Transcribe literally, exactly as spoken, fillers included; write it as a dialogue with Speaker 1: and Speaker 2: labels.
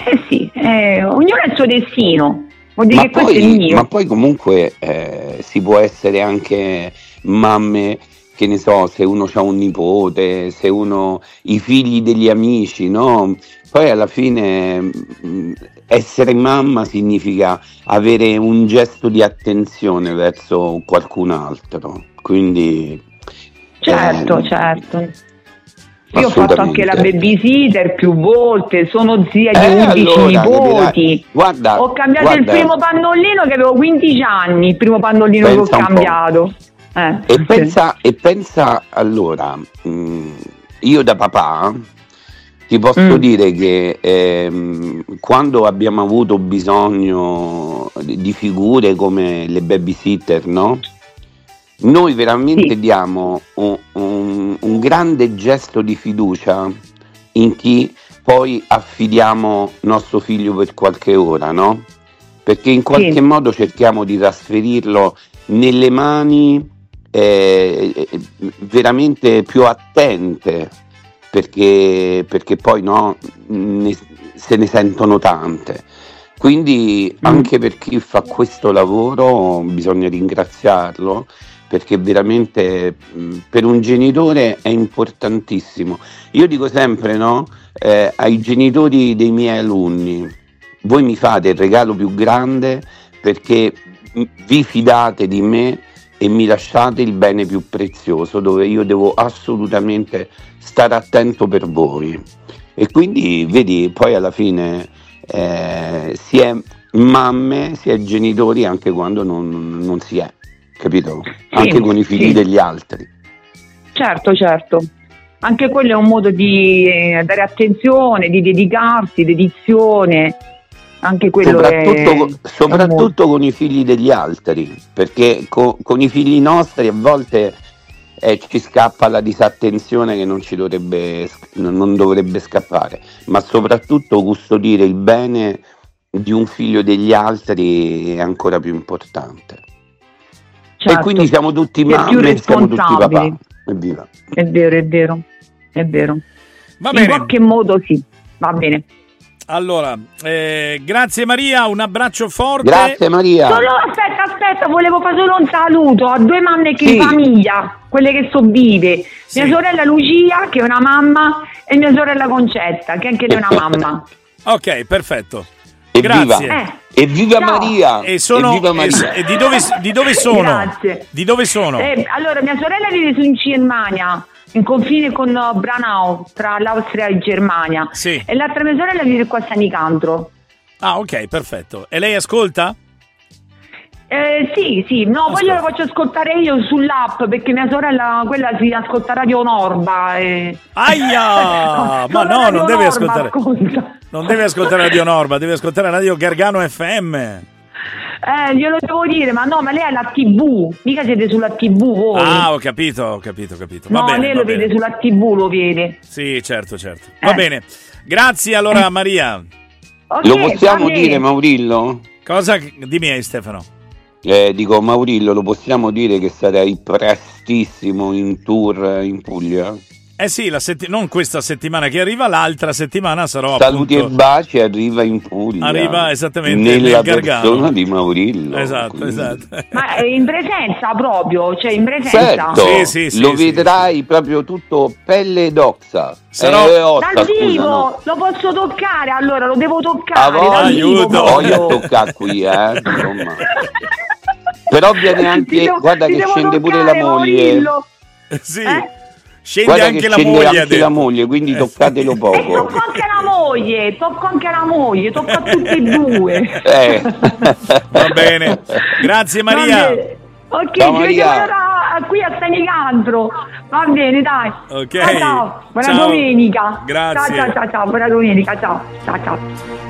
Speaker 1: Eh sì, eh, ognuno ha il suo destino. Vuol dire
Speaker 2: Ma
Speaker 1: che questo è il
Speaker 2: poi,
Speaker 1: mio.
Speaker 2: ma poi comunque eh, si può essere anche mamme, che ne so, se uno ha un nipote, se uno i figli degli amici, no? Poi alla fine mh, essere mamma significa avere un gesto di attenzione verso qualcun altro. Quindi
Speaker 1: Certo,
Speaker 2: eh,
Speaker 1: certo. Io ho fatto anche la
Speaker 2: assolutamente.
Speaker 1: babysitter più volte, sono zia di
Speaker 2: Eh,
Speaker 1: undici
Speaker 2: allora, capirai,
Speaker 1: nipoti.
Speaker 2: guarda,
Speaker 1: Ho cambiato il
Speaker 2: guarda,
Speaker 1: primo pannolino che avevo quindici anni, il primo pannolino che ho
Speaker 2: pensa un po'.
Speaker 1: cambiato. Eh,
Speaker 2: E
Speaker 1: sì.
Speaker 2: pensa, e pensa allora, mh, io da papà ti posso
Speaker 1: Mm.
Speaker 2: dire che ehm, quando abbiamo avuto bisogno di, di figure come le babysitter, no? Noi veramente
Speaker 1: Sì,
Speaker 2: diamo un, un- un grande gesto di fiducia in chi poi affidiamo nostro figlio per qualche ora, no? Perché in qualche
Speaker 1: sì.
Speaker 2: modo cerchiamo di trasferirlo nelle mani eh, eh, veramente più attente, perché, perché poi no, ne- se ne sentono tante. Quindi
Speaker 1: Mm.
Speaker 2: anche per chi fa questo lavoro bisogna ringraziarlo, perché veramente mh, per un genitore è importantissimo. Io dico sempre, no, eh, ai genitori dei miei alunni: voi mi fate il regalo più grande perché mh, vi fidate di me e mi lasciate il bene più prezioso, dove io devo assolutamente stare attento per voi. E quindi vedi, poi alla fine eh, si è mamme, si è genitori anche quando non, non si è, capito? Anche
Speaker 1: Sì,
Speaker 2: con i figli
Speaker 1: sì.
Speaker 2: degli altri.
Speaker 1: Certo, certo. Anche quello è un modo di eh, dare attenzione, di dedicarsi, dedizione. Anche quello è,
Speaker 2: Soprattutto,
Speaker 1: è un modo.
Speaker 2: soprattutto con i figli degli altri, perché co- con i figli nostri a volte eh, ci scappa la disattenzione che non ci dovrebbe, non dovrebbe scappare, ma soprattutto custodire il bene di un figlio degli altri è ancora più importante.
Speaker 1: Certo.
Speaker 2: E quindi siamo tutti
Speaker 1: Si è più
Speaker 2: mamme, siamo tutti papà.
Speaker 1: responsabili.
Speaker 2: Evviva.
Speaker 1: È vero, è vero, è vero.
Speaker 3: Va
Speaker 1: In
Speaker 3: bene.
Speaker 1: qualche modo sì, va bene.
Speaker 3: Allora, eh, grazie Maria, un abbraccio forte.
Speaker 2: Grazie Maria.
Speaker 1: Solo, aspetta, aspetta, volevo fare solo un saluto a due mamme che
Speaker 2: Sì.
Speaker 1: in famiglia, quelle che so vive.
Speaker 3: Sì.
Speaker 1: Mia sorella Lucia, che è una mamma, e mia sorella Concetta, che anche lei è una mamma.
Speaker 3: Ok, perfetto.
Speaker 2: Evviva.
Speaker 3: Grazie.
Speaker 1: Eh.
Speaker 2: Evviva
Speaker 1: Ciao.
Speaker 2: Maria.
Speaker 3: E sono
Speaker 2: Evviva
Speaker 3: e,
Speaker 2: Maria.
Speaker 3: e di dove di dove sono?
Speaker 1: Grazie.
Speaker 3: Di dove sono?
Speaker 1: Eh, allora, mia sorella vive su in Germania, in confine con uh, Branau, tra l'Austria e Germania.
Speaker 3: Sì.
Speaker 1: E l'altra mia sorella vive qua a San Nicandro.
Speaker 3: Ah, ok, perfetto. E lei ascolta?
Speaker 1: Eh, sì, sì, no, poi io lo faccio ascoltare io sull'app perché mia sorella, quella si ascolta Radio Norba. E...
Speaker 3: Aia! Ma
Speaker 1: Solo
Speaker 3: no,
Speaker 1: Radio
Speaker 3: non deve
Speaker 1: Norba
Speaker 3: ascoltare.
Speaker 1: ascolta.
Speaker 3: Non deve ascoltare Radio Norma, deve ascoltare Radio Gargano F M.
Speaker 1: Eh, glielo devo dire, ma no, ma lei ha la tivù, mica siete sulla tivù voi.
Speaker 3: Ah, ho capito, ho capito, ho capito. Va
Speaker 1: no,
Speaker 3: bene,
Speaker 1: lei
Speaker 3: va
Speaker 1: lo
Speaker 3: bene.
Speaker 1: vede sulla tivù, lo vede.
Speaker 3: Sì, certo, certo. Va
Speaker 1: Eh.
Speaker 3: bene. Grazie allora Maria.
Speaker 1: Ok,
Speaker 2: Lo possiamo
Speaker 1: va bene.
Speaker 2: dire, Maurillo?
Speaker 3: Cosa dimmi Stefano?
Speaker 2: Eh, dico, Maurillo, lo possiamo dire che sarai prestissimo in tour in Puglia?
Speaker 3: Eh sì, la setti- non questa settimana che arriva, l'altra settimana sarò
Speaker 2: Saluti
Speaker 3: appunto...
Speaker 2: e baci, arriva in Puglia.
Speaker 3: Arriva esattamente
Speaker 2: nella
Speaker 3: nel Gargano.
Speaker 2: persona di Maurillo.
Speaker 3: Esatto,
Speaker 2: quindi.
Speaker 3: esatto.
Speaker 1: Ma è in presenza proprio, cioè in presenza.
Speaker 2: Certo,
Speaker 3: Sì, sì, sì,
Speaker 2: lo
Speaker 3: sì,
Speaker 2: vedrai proprio tutto pelle ed ossa.
Speaker 3: Sarò-
Speaker 2: Eh, ossa,
Speaker 1: Dal
Speaker 2: scusa,
Speaker 1: vivo,
Speaker 2: no.
Speaker 1: lo posso toccare, allora lo devo
Speaker 2: A
Speaker 1: toccare
Speaker 2: voglia,
Speaker 1: dal vivo
Speaker 3: aiuto.
Speaker 2: voglia a
Speaker 1: proprio.
Speaker 2: toccare qui, eh, insomma. Però viene anche,
Speaker 1: Ti devo-
Speaker 2: guarda
Speaker 1: ti
Speaker 2: che
Speaker 1: devo
Speaker 2: scende pure la
Speaker 1: toccare,
Speaker 2: moglie.
Speaker 1: Maurillo.
Speaker 3: Sì.
Speaker 1: Eh?
Speaker 3: Scende
Speaker 2: Guarda
Speaker 3: anche
Speaker 2: che
Speaker 3: la
Speaker 2: scende
Speaker 3: moglie, ha
Speaker 2: anche
Speaker 3: detto.
Speaker 2: la moglie, quindi
Speaker 3: Eh,
Speaker 2: toccatelo
Speaker 1: E
Speaker 2: poco.
Speaker 1: tocco anche la moglie, tocco anche la moglie, tocco a tutti e due.
Speaker 2: Eh.
Speaker 3: Va bene. Grazie Maria.
Speaker 1: Va bene. Ok,
Speaker 2: Ciao,
Speaker 1: ci
Speaker 2: Maria.
Speaker 1: vediamo allora qui a San Nicandro. Va bene, dai.
Speaker 3: Ok.
Speaker 1: Ciao, ciao. Buona
Speaker 3: Ciao.
Speaker 1: domenica.
Speaker 3: Grazie.
Speaker 1: Ciao, ciao, ciao, ciao. Buona domenica. Ciao, ciao, ciao.